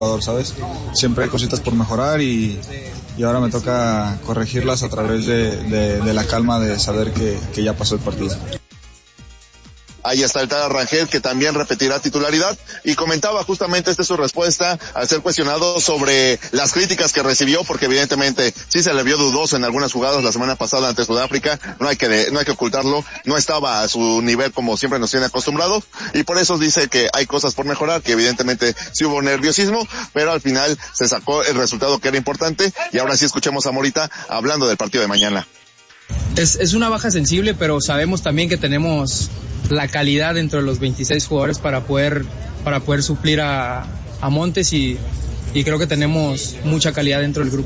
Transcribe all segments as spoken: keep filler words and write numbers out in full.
¿sabes? Siempre hay cositas por mejorar y, y ahora me toca corregirlas a través de, de, de la calma de saber que, que ya pasó el partido. Ahí está el Tata Rangel, que también repetirá titularidad, y comentaba justamente esta es su respuesta al ser cuestionado sobre las críticas que recibió, porque evidentemente sí se le vio dudoso en algunas jugadas la semana pasada ante Sudáfrica, no hay que no hay que ocultarlo, no estaba a su nivel como siempre nos tiene acostumbrados, y por eso dice que hay cosas por mejorar, que evidentemente sí hubo nerviosismo, pero al final se sacó el resultado que era importante, y ahora sí escuchemos a Morita hablando del partido de mañana. Es, es una baja sensible, pero sabemos también que tenemos la calidad dentro de los veintiséis jugadores para poder para poder suplir a, a Montes y, y creo que tenemos mucha calidad dentro del grupo.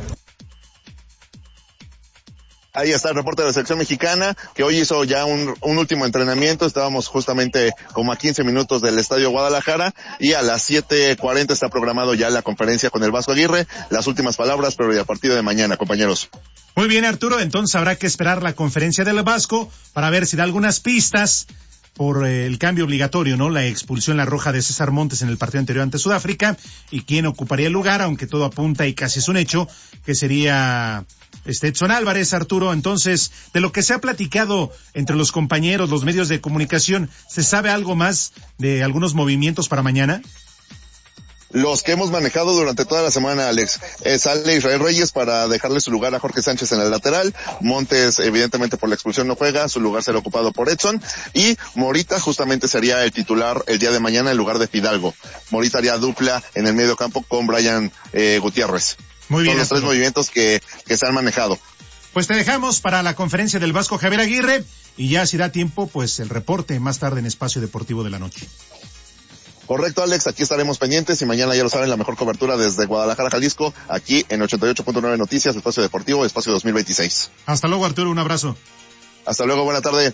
Ahí está el reporte de la selección mexicana, que hoy hizo ya un, un último entrenamiento. Estábamos justamente como a quince minutos del Estadio Guadalajara, y a las siete cuarenta está programado ya la conferencia con el Vasco Aguirre. Las últimas palabras, pero ya a partir de mañana, compañeros. Muy bien, Arturo, entonces habrá que esperar la conferencia del Vasco para ver si da algunas pistas por eh, el cambio obligatorio, ¿no? La expulsión, la roja de César Montes en el partido anterior ante Sudáfrica, y quién ocuparía el lugar, aunque todo apunta y casi es un hecho, que sería este Edson Álvarez, Arturo. Entonces, de lo que se ha platicado entre los compañeros, los medios de comunicación, ¿se sabe algo más de algunos movimientos para mañana? Los que hemos manejado durante toda la semana, Alex, eh, sale Israel Reyes para dejarle su lugar a Jorge Sánchez en el lateral. Montes, evidentemente por la expulsión no juega, su lugar será ocupado por Edson, y Morita justamente sería el titular el día de mañana en lugar de Fidalgo. Morita haría dupla en el medio campo con Brian eh, Gutiérrez. Muy bien. Son los tres movimientos que, que se han manejado. Pues te dejamos para la conferencia del Vasco Javier Aguirre, y ya si da tiempo, pues el reporte más tarde en Espacio Deportivo de la Noche. Correcto, Alex, aquí estaremos pendientes, y mañana ya lo saben, la mejor cobertura desde Guadalajara, Jalisco, aquí en ochenta y ocho punto nueve Noticias, Espacio Deportivo, Espacio dos mil veintiséis. Hasta luego, Arturo, un abrazo. Hasta luego, buena tarde.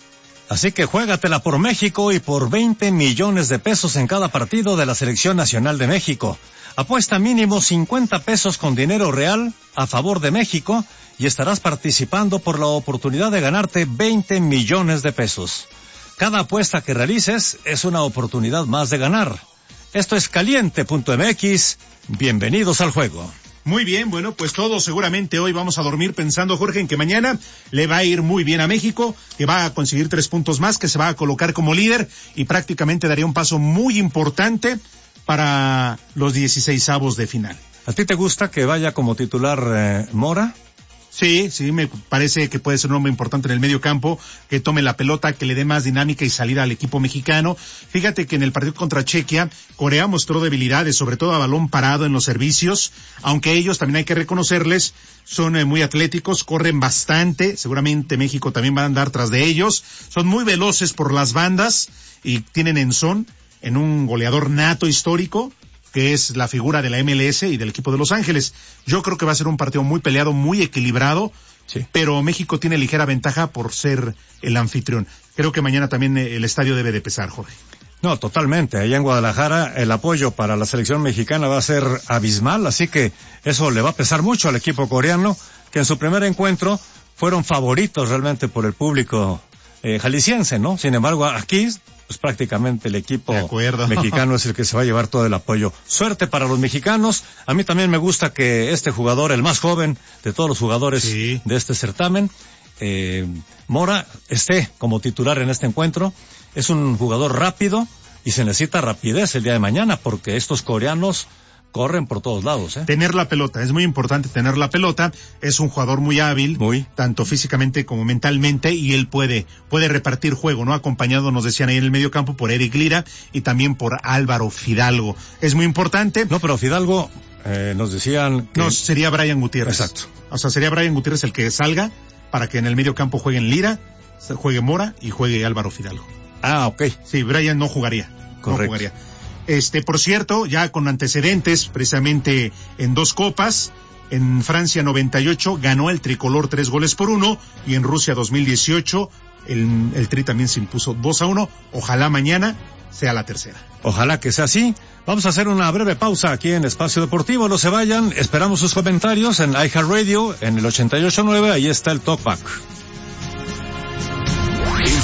Así que juégatela por México y por veinte millones de pesos en cada partido de la Selección Nacional de México. Apuesta mínimo cincuenta pesos con dinero real a favor de México y estarás participando por la oportunidad de ganarte veinte millones de pesos. Cada apuesta que realices es una oportunidad más de ganar. Esto es caliente punto m x. Bienvenidos al juego. Muy bien, bueno, pues todos seguramente hoy vamos a dormir pensando, Jorge, en que mañana le va a ir muy bien a México, que va a conseguir tres puntos más, que se va a colocar como líder y prácticamente daría un paso muy importante para los dieciseisavos de final. ¿A ti te gusta que vaya como titular eh, Mora? Sí, sí, me parece que puede ser un hombre importante en el medio campo, que tome la pelota, que le dé más dinámica y salida al equipo mexicano. Fíjate que en el partido contra Chequia, Corea mostró debilidades, sobre todo a balón parado en los servicios, aunque ellos también hay que reconocerles, son eh, muy atléticos, corren bastante, seguramente México también va a andar tras de ellos, son muy veloces por las bandas y tienen en son, en un goleador nato histórico, que es la figura de la M L S y del equipo de Los Ángeles. Yo creo que va a ser un partido muy peleado, muy equilibrado, sí, pero México tiene ligera ventaja por ser el anfitrión. Creo que mañana también el estadio debe de pesar, Jorge. No, totalmente. Allá en Guadalajara el apoyo para la selección mexicana va a ser abismal, así que eso le va a pesar mucho al equipo coreano, que en su primer encuentro fueron favoritos realmente por el público eh, jalisciense, ¿no? Sin embargo, aquí pues prácticamente el equipo mexicano es el que se va a llevar todo el apoyo. Suerte para los mexicanos. A mí también me gusta que este jugador, el más joven de todos los jugadores sí. de este certamen, eh, Mora, esté como titular en este encuentro. Es un jugador rápido y se necesita rapidez el día de mañana porque estos coreanos corren por todos lados, ¿eh? Tener la pelota, es muy importante tener la pelota, es un jugador muy hábil, muy. tanto físicamente como mentalmente, y él puede, puede repartir juego, ¿no? Acompañado, nos decían ahí en el medio campo, por Eric Lira y también por Álvaro Fidalgo. Es muy importante. No, pero Fidalgo, eh, nos decían que... No, sería Brian Gutiérrez. Exacto. O sea, sería Brian Gutiérrez el que salga para que en el medio campo jueguen Lira, juegue Mora y juegue Álvaro Fidalgo. Ah, ok. Sí, Brian no jugaría. Correcto. No jugaría. Este, por cierto, ya con antecedentes, precisamente en dos copas, en Francia noventa y ocho ganó el tricolor tres goles por uno, y en Rusia dos mil dieciocho el, el Tri también se impuso dos a uno. Ojalá mañana sea la tercera. Ojalá que sea así. Vamos a hacer una breve pausa aquí en Espacio Deportivo, no se vayan, esperamos sus comentarios en iHeartRadio, en el ochenta y ocho punto nueve, ahí está el Talkback. El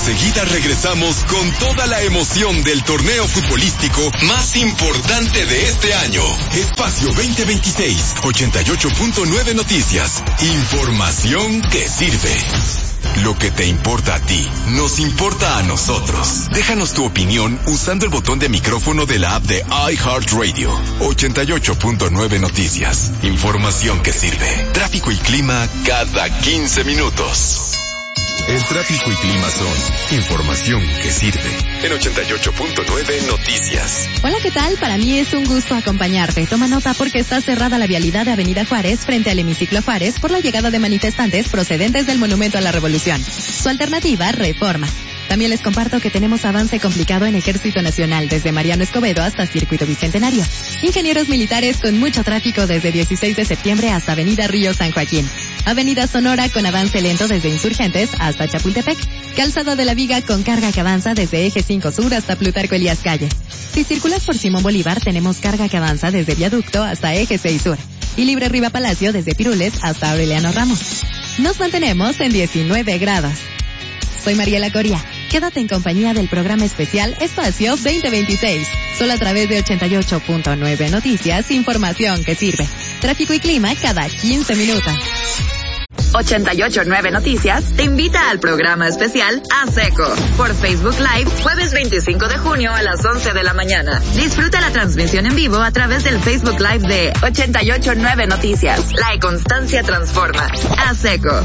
Enseguida regresamos con toda la emoción del torneo futbolístico más importante de este año. Espacio veinte veintiséis, ochenta y ocho punto nueve Noticias. Información que sirve. Lo que te importa a ti, nos importa a nosotros. Déjanos tu opinión usando el botón de micrófono de la app de iHeartRadio. ochenta y ocho punto nueve Noticias. Información que sirve. Tráfico y clima cada quince minutos. El tráfico y clima son información que sirve. En ochenta y ocho punto nueve Noticias. Hola, ¿qué tal? Para mí es un gusto acompañarte. Toma nota porque está cerrada la vialidad de Avenida Juárez frente al hemiciclo Juárez por la llegada de manifestantes procedentes del Monumento a la Revolución. Su alternativa, Reforma. También les comparto que tenemos avance complicado en Ejército Nacional desde Mariano Escobedo hasta Circuito Bicentenario. Ingenieros militares con mucho tráfico desde dieciséis de septiembre hasta Avenida Río San Joaquín. Avenida Sonora con avance lento desde Insurgentes hasta Chapultepec. Calzada de la Viga con carga que avanza desde Eje cinco Sur hasta Plutarco Elías Calle. Si circulas por Simón Bolívar, tenemos carga que avanza desde Viaducto hasta Eje seis Sur. Y Libre Riva Palacio desde Pirules hasta Aureliano Ramos. Nos mantenemos en diecinueve grados. Soy Mariela Coria. Quédate en compañía del programa especial Espacio veinte veintiséis. Solo a través de ochenta y ocho punto nueve Noticias, información que sirve. Tráfico y clima cada quince minutos. ochenta y ocho punto nueve Noticias te invita al programa especial A Seco por Facebook Live jueves veinticinco de junio a las once de la mañana. Disfruta la transmisión en vivo a través del Facebook Live de ochenta y ocho punto nueve Noticias. La constancia transforma. A Seco.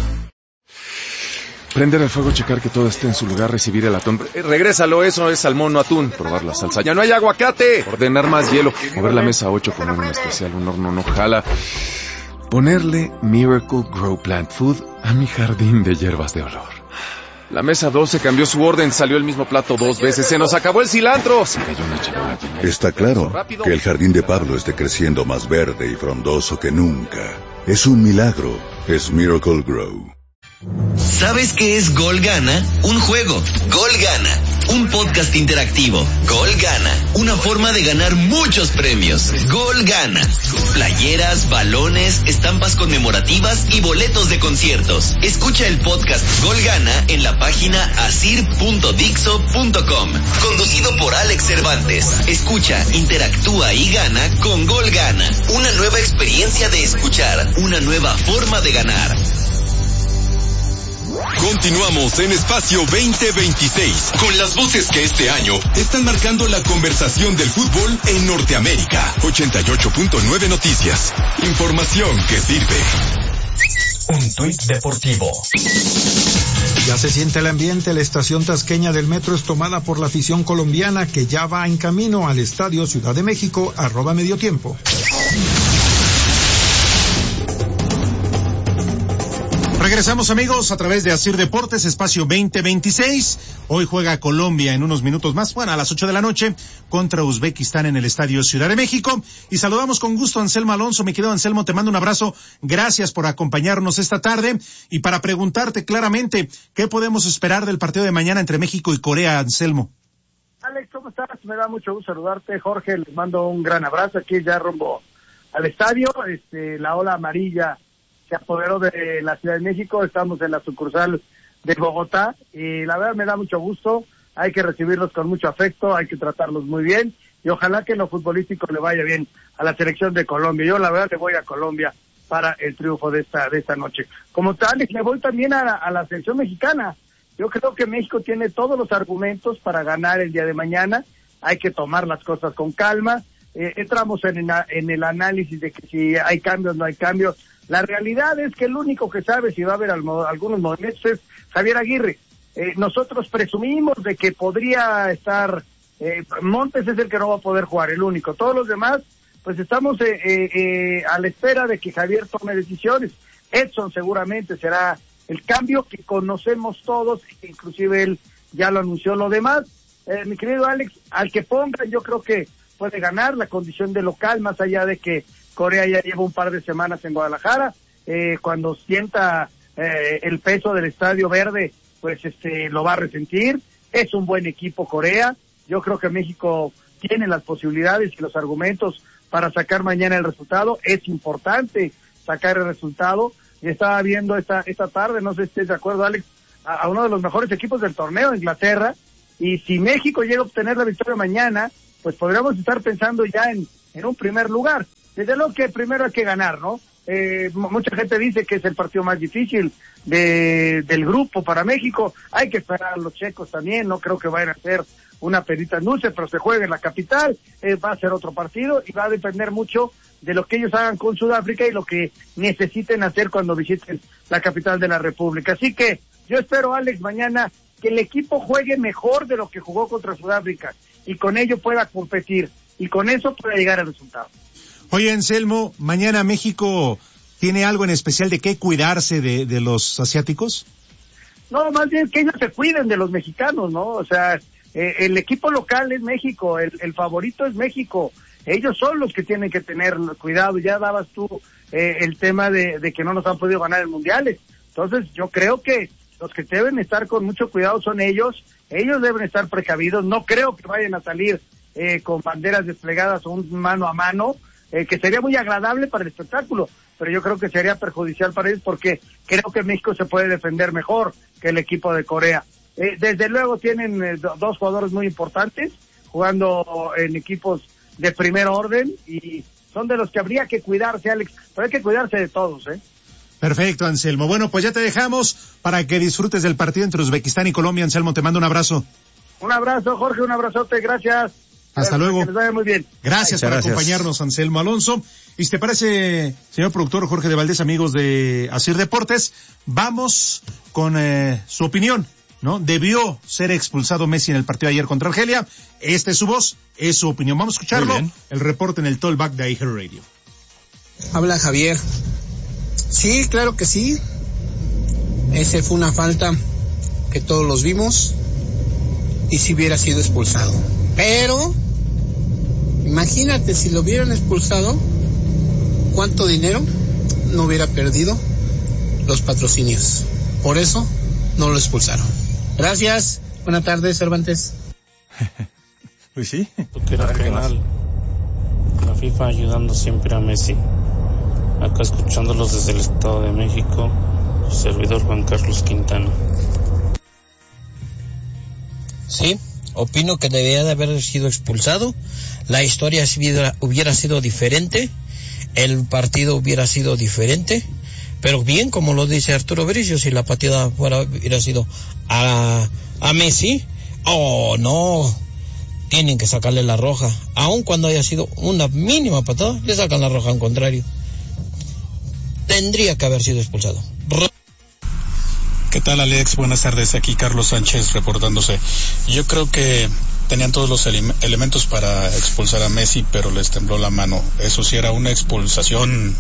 Prender el fuego, checar que todo esté en su lugar, recibir el atún. Eh, regrésalo, eso es salmón, no atún. Probar la salsa. ¡Ya no hay aguacate! Ordenar más hielo. Mover la mesa ocho, poner un especial, un horno no jala. Ponerle Miracle Grow Plant Food a mi jardín de hierbas de olor. La mesa doce cambió su orden, salió el mismo plato dos veces. ¡Se nos acabó el cilantro! Se cayó una charola. Está claro que el jardín de Pablo esté creciendo más verde y frondoso que nunca. Es un milagro. Es Miracle Grow. ¿Sabes qué es Gol Gana? Un juego. Gol Gana. Un podcast interactivo. Gol Gana. Una forma de ganar muchos premios. Gol Gana. Playeras, balones, estampas conmemorativas y boletos de conciertos. Escucha el podcast Gol Gana en la página asir punto dixo punto com. Conducido por Alex Cervantes. Escucha, interactúa y gana con Gol Gana. Una nueva experiencia de escuchar. Una nueva forma de ganar. Continuamos en Espacio veinte veintiséis con las voces que este año están marcando la conversación del fútbol en Norteamérica. ochenta y ocho punto nueve Noticias. Información que sirve. Un tuit deportivo. Ya se siente el ambiente. La estación tasqueña del metro es tomada por la afición colombiana que ya va en camino al Estadio Ciudad de México, arroba medio tiempo. Regresamos, amigos, a través de Asir Deportes, Espacio veinte veintiséis. Hoy juega Colombia en unos minutos más, bueno, a las ocho de la noche, contra Uzbekistán en el Estadio Ciudad de México. Y saludamos con gusto a Anselmo Alonso. Mi querido Anselmo, te mando un abrazo. Gracias por acompañarnos esta tarde. Y para preguntarte claramente, ¿qué podemos esperar del partido de mañana entre México y Corea, Anselmo? Alex, ¿cómo estás? Me da mucho gusto saludarte. Jorge, les mando un gran abrazo. Aquí ya rumbo al estadio. Este, la ola amarilla se apoderó de la Ciudad de México, estamos en la sucursal de Bogotá y la verdad me da mucho gusto, hay que recibirlos con mucho afecto, hay que tratarlos muy bien y ojalá que en lo futbolístico le vaya bien a la selección de Colombia. Yo la verdad le voy a Colombia para el triunfo de esta de esta noche. Como tal, le voy también a la, a la selección mexicana. Yo creo que México tiene todos los argumentos para ganar el día de mañana, hay que tomar las cosas con calma, eh, entramos en, en el análisis de que si hay cambios, no hay cambios. La realidad es que el único que sabe si va a haber algunos movimientos es Javier Aguirre. Eh, nosotros presumimos de que podría estar, eh, Montes es el que no va a poder jugar, el único. Todos los demás, pues estamos eh, eh, eh, a la espera de que Javier tome decisiones. Edson seguramente será el cambio que conocemos todos, inclusive él ya lo anunció. Lo demás, eh, mi querido Alex, al que pongan yo creo que puede ganar la condición de local, más allá de que Corea ya lleva un par de semanas en Guadalajara, eh, cuando sienta eh, el peso del Estadio Verde, pues este lo va a resentir. Es un buen equipo Corea, yo creo que México tiene las posibilidades y los argumentos para sacar mañana el resultado. Es importante sacar el resultado, y estaba viendo esta esta tarde, no sé si estés de acuerdo, Alex, a, a uno de los mejores equipos del torneo, Inglaterra, y si México llega a obtener la victoria mañana, pues podríamos estar pensando ya en, en un primer lugar. Desde luego que primero hay que ganar, ¿no? Eh, mucha gente dice que es el partido más difícil de, del grupo para México. Hay que esperar a los checos también, no creo que vayan a ser una perita dulce, pero se juega en la capital, eh, va a ser otro partido y va a depender mucho de lo que ellos hagan con Sudáfrica y lo que necesiten hacer cuando visiten la capital de la República. Así que yo espero, Alex, mañana que el equipo juegue mejor de lo que jugó contra Sudáfrica y con ello pueda competir y con eso pueda llegar al resultado. Oye, Anselmo, mañana México tiene algo en especial de qué cuidarse de, de los asiáticos. No, más bien que ellos se cuiden de los mexicanos, ¿no? O sea, eh, el equipo local es México, el, el favorito es México. Ellos son los que tienen que tener cuidado. Ya dabas tú eh, el tema de, de que no nos han podido ganar en mundiales. Entonces, yo creo que los que deben estar con mucho cuidado son ellos. Ellos deben estar precavidos. No creo que vayan a salir eh, con banderas desplegadas o un mano a mano. Eh, que sería muy agradable para el espectáculo, pero yo creo que sería perjudicial para ellos porque creo que México se puede defender mejor que el equipo de Corea. Eh, desde luego tienen eh, do, dos jugadores muy importantes jugando en equipos de primer orden y son de los que habría que cuidarse, Alex, pero hay que cuidarse de todos, ¿eh? Perfecto, Anselmo. Bueno, pues ya te dejamos para que disfrutes del partido entre Uzbekistán y Colombia. Anselmo, te mando un abrazo. Un abrazo, Jorge, un abrazote, gracias. Hasta luego. Que les vaya muy bien. Gracias por gracias. acompañarnos, Anselmo Alonso. Y si te parece, señor productor Jorge de Valdés, amigos de Asir Deportes, vamos con eh, su opinión, ¿no? Debió ser expulsado Messi en el partido de ayer contra Argelia. Esta es su voz, es su opinión. Vamos a escucharlo. El reporte en el Tollback de iHeart Radio. Habla Javier. Sí, claro que sí. Ese fue una falta que todos los vimos y si hubiera sido expulsado. Pero imagínate si lo hubieran expulsado, cuánto dinero no hubiera perdido los patrocinios. Por eso no lo expulsaron. Gracias. Buenas tardes, Cervantes. Pues sí. Que era penal. La FIFA ayudando siempre a Messi. Acá escuchándolos desde el Estado de México, su servidor Juan Carlos Quintana. Sí. Opino que debería de haber sido expulsado, la historia hubiera sido diferente, el partido hubiera sido diferente, pero bien, como lo dice Arturo Bricio, si la patada fuera, hubiera sido a, a Messi, oh no, tienen que sacarle la roja, aun cuando haya sido una mínima patada, le sacan la roja al contrario. Tendría que haber sido expulsado. ¿Qué tal, Alex? Buenas tardes, aquí Carlos Sánchez reportándose. Yo creo que tenían todos los ele- elementos para expulsar a Messi, pero les tembló la mano. Eso sí era una expulsación.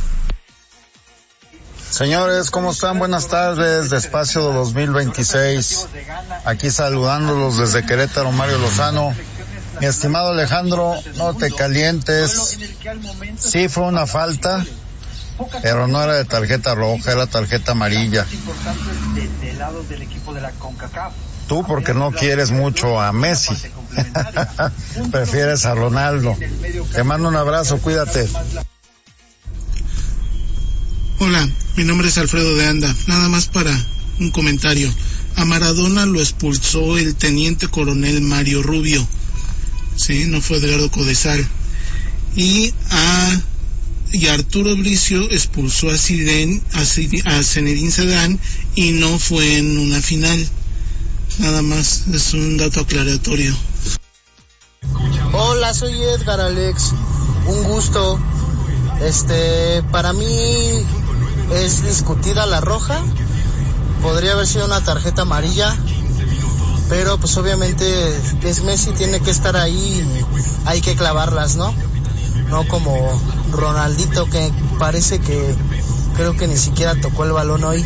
Señores, ¿cómo están? Buenas tardes, de Espacio dos mil veintiséis. Aquí saludándolos desde Querétaro, Mario Lozano. Mi estimado Alejandro, no te calientes. Sí fue una falta, pero no era de tarjeta roja, era tarjeta amarilla. Tú porque no quieres mucho a Messi, prefieres a Ronaldo. Te mando un abrazo, cuídate. Hola, mi nombre es Alfredo de Anda. Nada más para un comentario. A Maradona lo expulsó el teniente coronel Mario Rubio. Sí, no fue Edgardo Codesal. Y a y Arturo Bricio expulsó a Zidane, a, a Zinedine Zidane y no fue en una final. Nada más, es un dato aclaratorio. Hola, soy Edgar Alex, un gusto. Este, para mí es discutida la roja, podría haber sido una tarjeta amarilla, pero pues obviamente es Messi, tiene que estar ahí y hay que clavarlas, ¿no? No como Ronaldito, que parece que creo que ni siquiera tocó el balón hoy.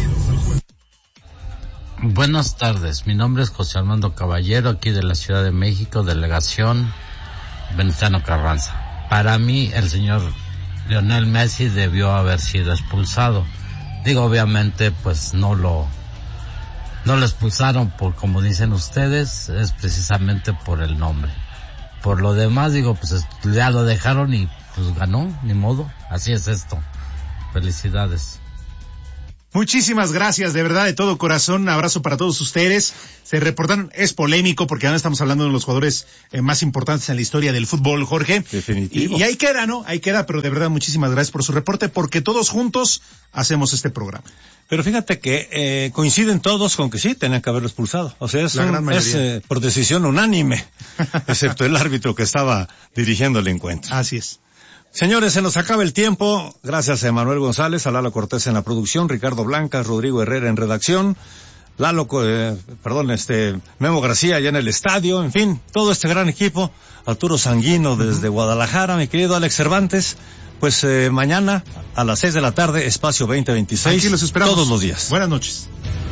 Buenas tardes, mi nombre es José Armando Caballero, aquí de la Ciudad de México, delegación Venustiano Carranza. Para mí, el señor Lionel Messi debió haber sido expulsado. Digo, obviamente, pues no lo, no lo expulsaron por, como dicen ustedes, es precisamente por el nombre. Por lo demás, digo, pues ya lo dejaron y pues ganó, ni modo, así es esto. Felicidades. Muchísimas gracias, de verdad, de todo corazón. Abrazo para todos ustedes. Se reportaron, es polémico porque ahora estamos hablando de los jugadores eh, más importantes en la historia del fútbol, Jorge. Definitivo. Y, y ahí queda, ¿no? Ahí queda, pero de verdad muchísimas gracias por su reporte porque todos juntos hacemos este programa. Pero fíjate que eh, coinciden todos con que sí, tenían que haberlo expulsado. O sea, es, La un, gran es mayoría. eh, por decisión unánime, excepto el árbitro que estaba dirigiendo el encuentro. Así es. Señores, se nos acaba el tiempo. Gracias a Emanuel González, a Lalo Cortés en la producción, Ricardo Blancas, Rodrigo Herrera en redacción, Lalo, eh, perdón, este, Memo García allá en el estadio, en fin, todo este gran equipo, Arturo Sanguino desde uh-huh. Guadalajara, mi querido Alex Cervantes, pues eh, mañana a las seis de la tarde, espacio veinte veintiséis. Aquí los esperamos. Todos los días. Buenas noches.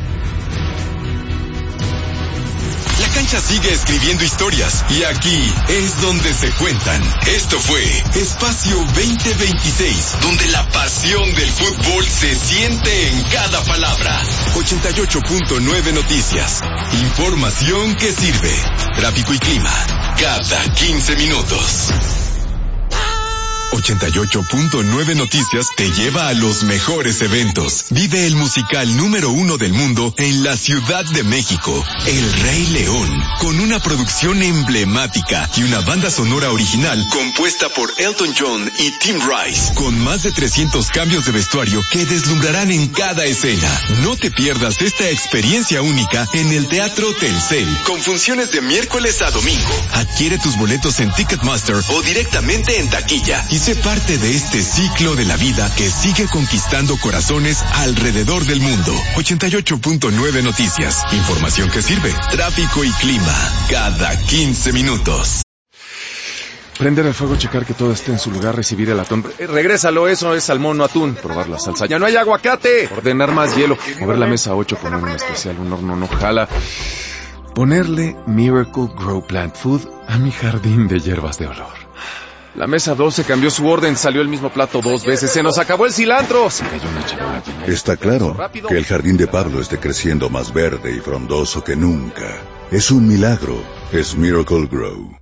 La cancha sigue escribiendo historias y aquí es donde se cuentan. Esto fue Espacio veinte veintiséis, donde la pasión del fútbol se siente en cada palabra. ochenta y ocho punto nueve Noticias. Información que sirve. Tráfico y clima cada quince minutos. ochenta y ocho punto nueve Noticias te lleva a los mejores eventos. Vive el musical número uno del mundo en la Ciudad de México, El Rey León, con una producción emblemática y una banda sonora original compuesta por Elton John y Tim Rice, con más de trescientos cambios de vestuario que deslumbrarán en cada escena. No te pierdas esta experiencia única en el Teatro Telcel, con funciones de miércoles a domingo. Adquiere tus boletos en Ticketmaster o directamente en taquilla y sé parte de este ciclo de la vida que sigue conquistando corazones alrededor del mundo. ochenta y ocho punto nueve Noticias. Información que sirve. Tráfico y clima cada quince minutos. Prender el fuego, checar que todo esté en su lugar, recibir el atún. Eh, regrésalo, eso es salmón, no atún. Probar la salsa. Ya no hay aguacate. Ordenar más hielo. Mover la mesa ocho, poner un especial, un horno no jala. Ponerle Miracle Grow Plant Food a mi jardín de hierbas de olor. La mesa doce cambió su orden, salió el mismo plato dos veces, se nos acabó el cilantro. Se cayó una charola llena. Está claro que el jardín de Pablo esté creciendo más verde y frondoso que nunca. Es un milagro, es Miracle Grow.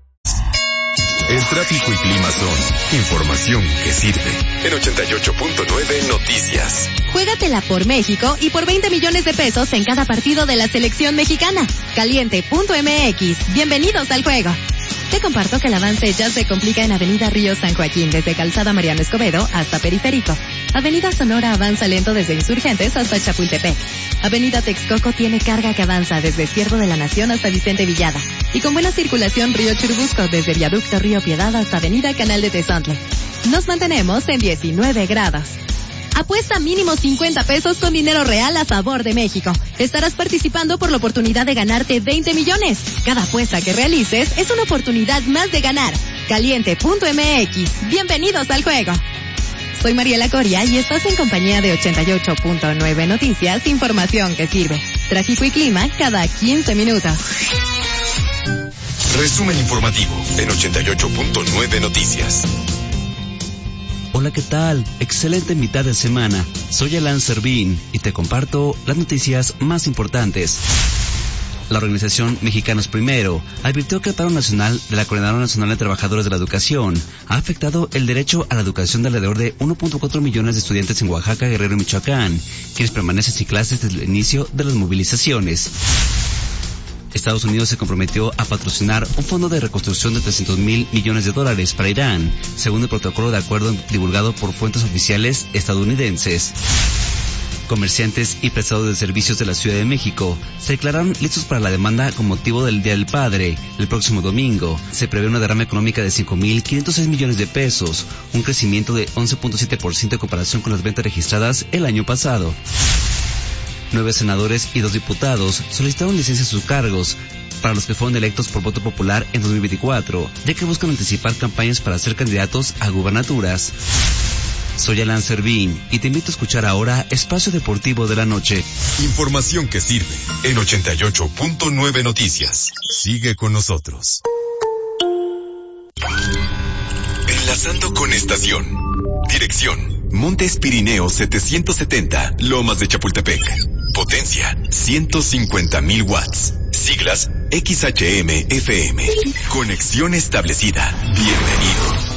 El tráfico y clima son información que sirve. En ochenta y ocho punto nueve Noticias. Juégatela por México y por veinte millones de pesos en cada partido de la selección mexicana. Caliente punto M X. Bienvenidos al juego. Te comparto que el avance ya se complica en Avenida Río San Joaquín, desde Calzada Mariano Escobedo hasta Periférico. Avenida Sonora avanza lento desde Insurgentes hasta Chapultepec. Avenida Texcoco tiene carga que avanza desde Siervo de la Nación hasta Vicente Villada. Y con buena circulación Río Churubusco desde Viaducto Río Piedad hasta Avenida Canal de Tezontle. Nos mantenemos en diecinueve grados. Apuesta mínimo cincuenta pesos con dinero real a favor de México. Estarás participando por la oportunidad de ganarte veinte millones. Cada apuesta que realices es una oportunidad más de ganar. Caliente punto M X. Bienvenidos al juego. Soy Mariela Coria y estás en compañía de ochenta y ocho punto nueve Noticias, información que sirve. Tráfico y clima cada quince minutos. Resumen informativo en ochenta y ocho punto nueve Noticias. Hola, ¿qué tal? Excelente mitad de semana. Soy Alan Servín y te comparto las noticias más importantes. La organización Mexicanos Primero advirtió que el paro nacional de la Coordinadora Nacional de Trabajadores de la Educación ha afectado el derecho a la educación de alrededor de uno punto cuatro millones de estudiantes en Oaxaca, Guerrero y Michoacán, quienes permanecen sin clases desde el inicio de las movilizaciones. Estados Unidos se comprometió a patrocinar un fondo de reconstrucción de trescientos mil millones de dólares para Irán, según el protocolo de acuerdo divulgado por fuentes oficiales estadounidenses. Comerciantes y prestadores de servicios de la Ciudad de México se declararon listos para la demanda con motivo del Día del Padre. El próximo domingo se prevé una derrama económica de cinco mil quinientos seis millones de pesos, un crecimiento de once punto siete por ciento en comparación con las ventas registradas el año pasado. Nueve senadores y dos diputados solicitaron licencia a sus cargos para los que fueron electos por voto popular en dos mil veinticuatro, ya que buscan anticipar campañas para ser candidatos a gubernaturas. Soy Alan Servín y te invito a escuchar ahora Espacio Deportivo de la Noche. Información que sirve en ochenta y ocho punto nueve Noticias. Sigue con nosotros. Enlazando con estación. Dirección: Montes Pirineos setecientos setenta, Lomas de Chapultepec. Potencia: ciento cincuenta mil watts. Siglas: X H M F M. Conexión establecida. Bienvenido.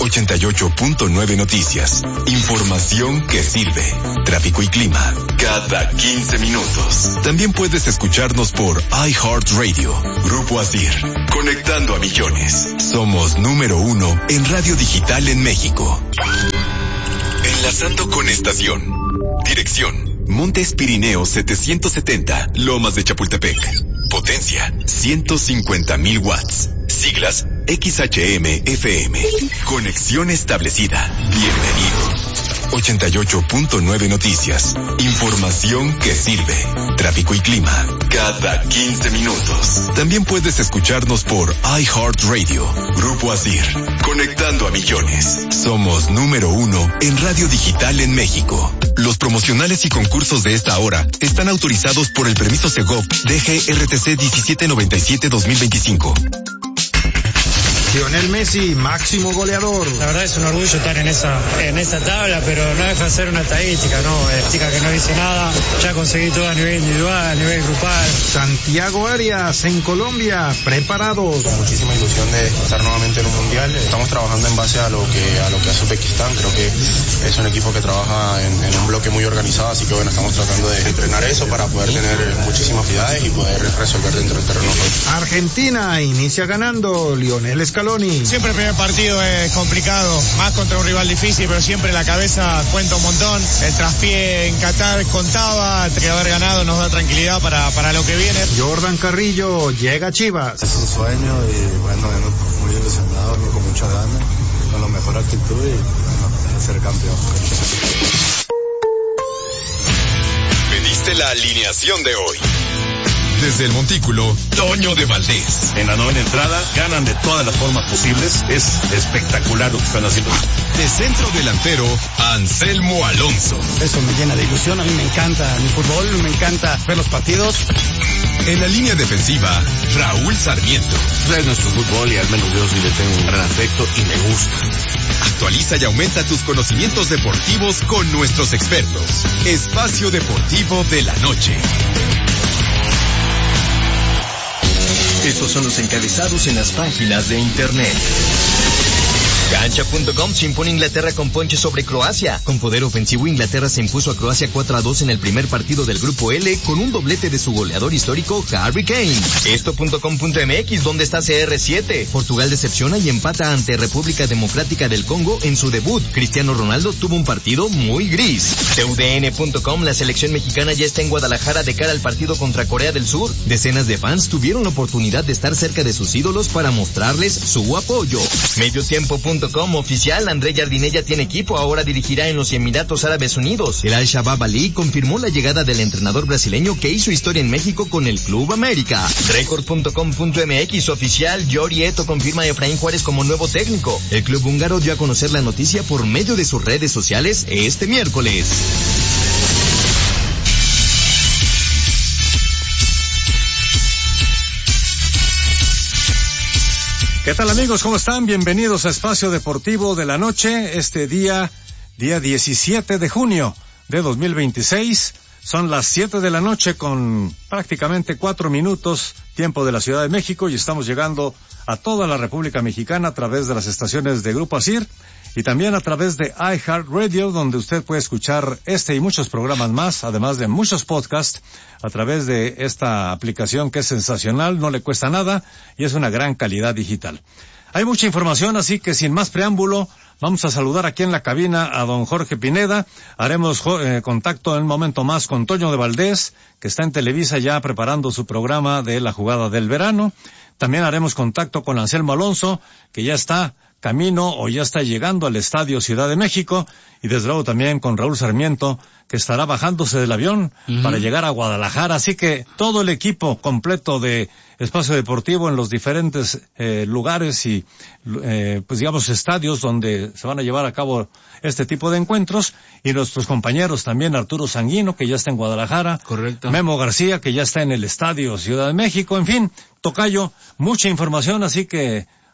ochenta y ocho punto nueve Noticias. Información que sirve. Tráfico y clima cada quince minutos. También puedes escucharnos por iHeartRadio. Grupo Asir. Conectando a millones. Somos número uno en radio digital en México. Enlazando con estación. Dirección. Montes Pirineos setecientos setenta, Lomas de Chapultepec. Potencia, ciento cincuenta mil watts. Siglas, X H M F M. Conexión establecida. Bienvenido. ochenta y ocho punto nueve Noticias. Información que sirve. Tráfico y clima cada quince minutos. También puedes escucharnos por iHeartRadio. Grupo Asir. Conectando a millones. Somos número uno en radio digital en México. Los promocionales y concursos de esta hora están autorizados por el permiso Segov D G R T C diecisiete noventa y siete dos mil veinticinco. Lionel Messi, máximo goleador. La verdad es un orgullo estar en esa en esa tabla, pero no deja de ser una estadística, ¿no? Estadística que no dice nada. Ya conseguí todo a nivel individual, a nivel grupal. Santiago Arias, en Colombia, preparados. Con muchísima ilusión de estar nuevamente en un mundial. Estamos trabajando en base a lo que a lo que hace Uzbekistán. Creo que es un equipo que trabaja en, en un bloque muy organizado, así que bueno, estamos tratando de entrenar eso para poder tener muchísimas actividades y poder resolver dentro del terreno. Argentina inicia ganando. Lionel Scaloni. Siempre el primer partido es complicado, más contra un rival difícil, pero siempre la cabeza cuenta un montón. El traspié en Qatar contaba, que haber ganado nos da tranquilidad para, para lo que viene. Jordan Carrillo llega a Chivas. Es un sueño y bueno, muy ilusionado, con mucha ganas, con la mejor actitud y bueno, ser campeón. Pediste la alineación de hoy. Desde el Montículo, Toño de Valdés. En la novena entrada, ganan de todas las formas posibles. Es espectacular lo que están haciendo. De centro delantero, Anselmo Alonso. Eso me llena de ilusión. A mí me encanta mi fútbol, me encanta ver los partidos. En la línea defensiva, Raúl Sarmiento. Es nuestro fútbol y al menos yo sí le tengo un gran afecto y me gusta. Actualiza y aumenta tus conocimientos deportivos con nuestros expertos. Espacio Deportivo de la Noche. Estos son los encabezados en las páginas de internet. Cancha punto com se impone Inglaterra con ponche sobre Croacia. Con poder ofensivo, Inglaterra se impuso a Croacia cuatro a dos en el primer partido del Grupo L con un doblete de su goleador histórico, Harry Kane. Esto punto com punto m x, ¿dónde está C R siete? Portugal decepciona y empata ante República Democrática del Congo en su debut. Cristiano Ronaldo tuvo un partido muy gris. T U D N punto com, la selección mexicana ya está en Guadalajara de cara al partido contra Corea del Sur. Decenas de fans tuvieron la oportunidad de estar cerca de sus ídolos para mostrarles su apoyo. Mediotiempo punto com oficial, André Jardinella tiene equipo, ahora dirigirá en los Emiratos Árabes Unidos. El Al-Shabaab Ali confirmó la llegada del entrenador brasileño que hizo historia en México con el Club América. Record punto com punto m x oficial, Yori Eto confirma a Efraín Juárez como nuevo técnico. El club húngaro dio a conocer la noticia por medio de sus redes sociales este miércoles. ¿Qué tal, amigos? ¿Cómo están? Bienvenidos a Espacio Deportivo de la Noche. Este día, día diecisiete de junio de dos mil veintiséis. Son las siete de la noche con prácticamente cuatro minutos, tiempo de la Ciudad de México, y estamos llegando a toda la República Mexicana a través de las estaciones de Grupo Asir y también a través de iHeartRadio, donde usted puede escuchar este y muchos programas más, además de muchos podcasts, a través de esta aplicación que es sensacional, no le cuesta nada y es una gran calidad digital. Hay mucha información, así que sin más preámbulo, vamos a saludar aquí en la cabina a don Jorge Pineda. Haremos eh, contacto en un momento más con Toño de Valdés, que está en Televisa ya preparando su programa de la jugada del verano. También haremos contacto con Anselmo Alonso, que ya está camino o ya está llegando al Estadio Ciudad de México, y desde luego también con Raúl Sarmiento, que estará bajándose del avión uh-huh. para llegar a Guadalajara. Así que todo el equipo completo de Espacio Deportivo en los diferentes eh, lugares y eh, pues digamos estadios donde se van a llevar a cabo este tipo de encuentros, y nuestros compañeros también, Arturo Sanguino, que ya está en Guadalajara. Correcto. Memo García, que ya está en el Estadio Ciudad de México. En fin, tocayo, mucha información, así que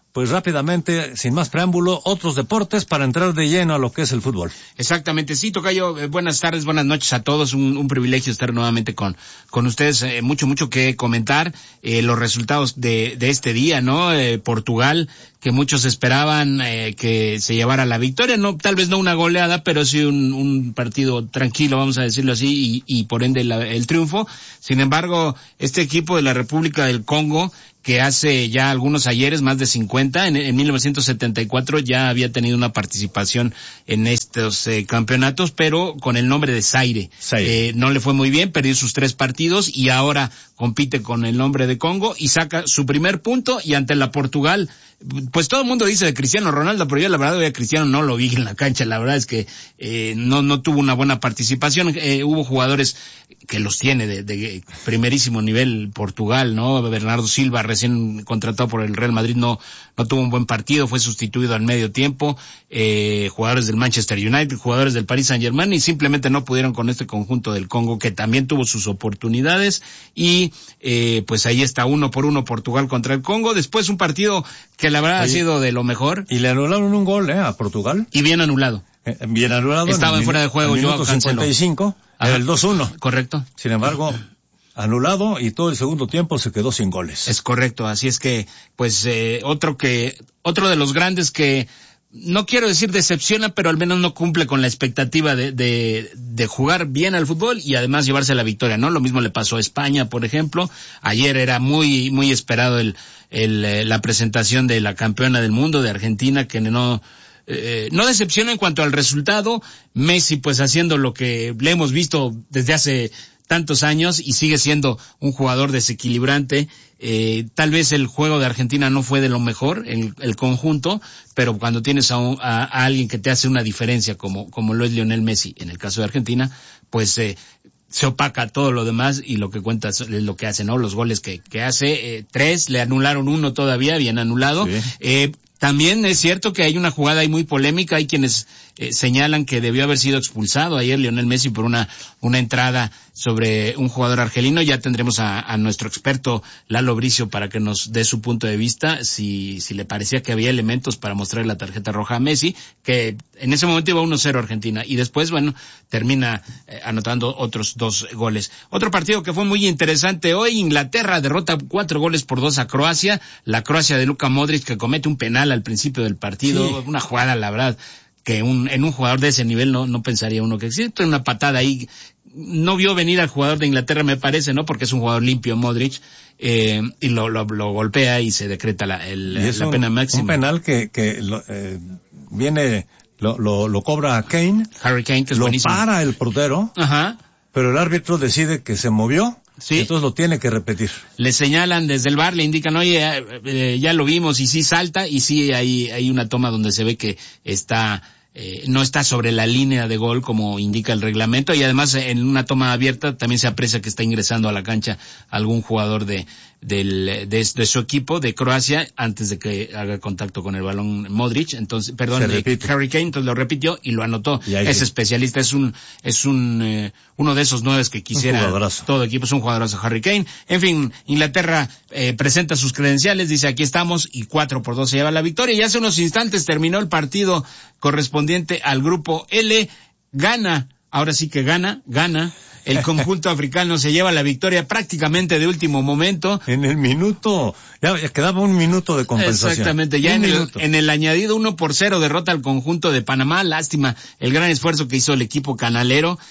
pues rápidamente, sin más preámbulo, otros deportes para entrar de lleno a lo que es el fútbol. Exactamente, sí, tocayo, eh, buenas tardes, buenas noches a todos, un, un privilegio estar nuevamente con, con ustedes, eh, mucho, mucho que comentar, eh, los resultados de, de este día, ¿no? Eh, Portugal, que muchos esperaban eh, que se llevara la victoria, no, tal vez no una goleada, pero sí un, un partido tranquilo, vamos a decirlo así, y, y por ende la, el triunfo. Sin embargo, este equipo de la República del Congo, que hace ya algunos ayeres, más de cincuenta, en, en mil novecientos setenta y cuatro ya había tenido una participación en estos eh, campeonatos, pero con el nombre de Zaire. Eh, no le fue muy bien, perdió sus tres partidos y ahora compite con el nombre de Congo y saca su primer punto, y ante la Portugal, pues todo el mundo dice de Cristiano Ronaldo, pero yo la verdad a Cristiano no lo vi en la cancha, la verdad es que eh, no no tuvo una buena participación. Eh, hubo jugadores que los tiene de, de primerísimo nivel Portugal, ¿no? Bernardo Silva, recién contratado por el Real Madrid, no no tuvo un buen partido, fue sustituido al medio tiempo. Eh, jugadores del Manchester United, jugadores del Paris Saint-Germain, y simplemente no pudieron con este conjunto del Congo, que también tuvo sus oportunidades, y eh, pues ahí está, uno por uno Portugal contra el Congo. Después un partido que la verdad Oye, ha sido de lo mejor. Y le anularon un gol, ¿eh? A Portugal. Y bien anulado. Eh, bien anulado. Estaba en fuera de juego, yo Joao Cancelo. cincuenta y cinco, era el dos uno. Correcto. Sin embargo, anulado, y todo el segundo tiempo se quedó sin goles. Es correcto, así es que, pues, eh, otro que, otro de los grandes que, no quiero decir decepciona, pero al menos no cumple con la expectativa de, de, de jugar bien al fútbol y además llevarse la victoria, ¿no? Lo mismo le pasó a España, por ejemplo. Ayer era muy, muy esperado el, el, la presentación de la campeona del mundo, de Argentina, que no, eh, no decepciona en cuanto al resultado. Messi, pues, haciendo lo que le hemos visto desde hace tantos años y sigue siendo un jugador desequilibrante. Eh, tal vez el juego de Argentina no fue de lo mejor, el, el conjunto, pero cuando tienes a, un, a, a alguien que te hace una diferencia como, como lo es Lionel Messi, en el caso de Argentina, pues eh, se opaca todo lo demás y lo que cuenta es lo que hace, ¿no? Los goles que, que hace, eh, tres, le anularon uno todavía, bien anulado. Sí. Eh, También es cierto que hay una jugada ahí muy polémica, hay quienes eh, señalan que debió haber sido expulsado ayer Lionel Messi por una una entrada sobre un jugador argelino. Ya tendremos a, a nuestro experto Lalo Bricio para que nos dé su punto de vista, si si le parecía que había elementos para mostrar la tarjeta roja a Messi, que en ese momento iba uno cero Argentina, y después, bueno, termina eh, anotando otros dos goles. Otro partido que fue muy interesante hoy, Inglaterra derrota cuatro goles por dos a Croacia, la Croacia de Luka Modric, que comete un penal al principio del partido, sí. Una jugada, la verdad, que un, en un jugador de ese nivel no, no pensaría uno que existe, una patada ahí, no vio venir al jugador de Inglaterra, me parece, ¿no? Porque es un jugador limpio, Modric, eh, y lo, lo, lo golpea y se decreta la, el, la un, pena máxima. Un penal que, que lo, eh, viene, lo, lo, lo cobra Kane, Harry Kane, que es lo buenísimo. para el portero, ajá, pero el árbitro decide que se movió. Sí. Entonces lo tiene que repetir. Le señalan desde el bar, le indican, oye, eh, ya lo vimos, y sí salta, y sí hay, hay una toma donde se ve que está, eh, no está sobre la línea de gol como indica el reglamento, y además en una toma abierta también se aprecia que está ingresando a la cancha algún jugador de, del, de, de su equipo, de Croacia, antes de que haga contacto con el balón Modric, entonces, perdón, de Harry Kane, entonces lo repitió y lo anotó. Y es sí. especialista, es un, es un, eh, uno de esos nueves que quisiera todo equipo, es un jugadorazo Harry Kane. En fin, Inglaterra eh, presenta sus credenciales, dice aquí estamos, y cuatro por dos se lleva la victoria, y hace unos instantes terminó el partido correspondiente al grupo L, gana, ahora sí que gana, gana, el conjunto africano se lleva la victoria prácticamente de último momento. En el minuto, ya quedaba un minuto de compensación. Exactamente, ya en el, en el añadido uno por cero derrota al conjunto de Panamá, lástima el gran esfuerzo que hizo el equipo canalero,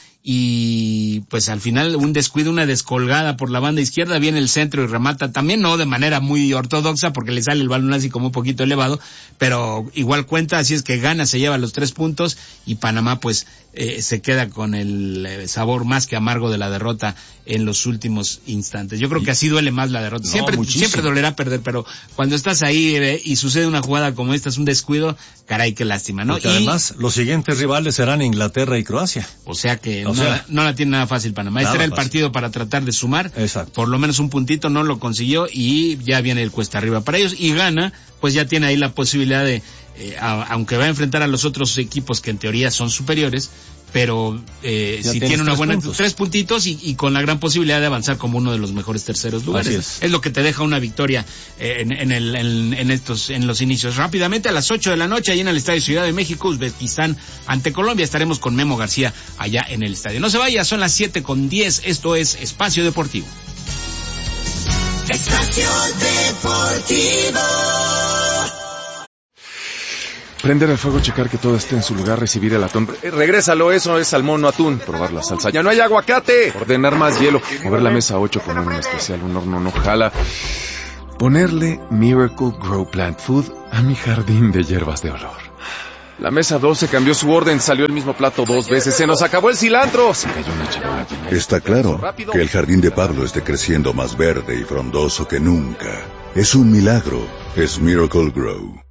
y pues al final un descuido, una descolgada por la banda izquierda, viene el centro y remata, también no de manera muy ortodoxa porque le sale el balón así como un poquito elevado, pero igual cuenta, así es que gana, se lleva los tres puntos, y Panamá pues eh, se queda con el eh, sabor más que amargo de la derrota en los últimos instantes. Yo creo que así duele más la derrota, no, siempre muchísimo. Siempre dolerá perder, pero cuando estás ahí eh, y sucede una jugada como esta, es un descuido, caray, qué lástima, ¿no? Porque y además los siguientes rivales serán Inglaterra y Croacia. O sea que o no, sea, la, no la tiene nada fácil Panamá. Este era el fácil. partido para tratar de sumar. Exacto. Por lo menos un puntito, no lo consiguió, y ya viene el cuesta arriba para ellos, y gana, pues ya tiene ahí la posibilidad de eh, a, aunque va a enfrentar a los otros equipos que en teoría son superiores, pero eh, si tiene una buena puntos. tres puntitos y, y con la gran posibilidad de avanzar como uno de los mejores terceros lugares. Es. es lo que te deja una victoria eh, en, en, el, en, en estos en los inicios. Rápidamente a las ocho de la noche ahí en el Estadio Ciudad de México, Uzbekistán ante Colombia. Estaremos con Memo García allá en el estadio. No se vaya, son las siete con diez. Esto es Espacio Deportivo. Espacio Deportivo. Prender el fuego, checar que todo esté en su lugar, recibir el atún. Eh, regrésalo, eso es salmón, no atún. Probar la salsa. ¡Ya no hay aguacate! Ordenar más hielo. Mover la mesa ocho, poner un especial, un horno no jala. Ponerle Miracle Grow Plant Food a mi jardín de hierbas de olor. La mesa doce cambió su orden, salió el mismo plato dos veces. ¡Se nos acabó el cilantro! Se cayó una charola. Está claro que el jardín de Pablo esté creciendo más verde y frondoso que nunca. Es un milagro. Es Miracle Grow.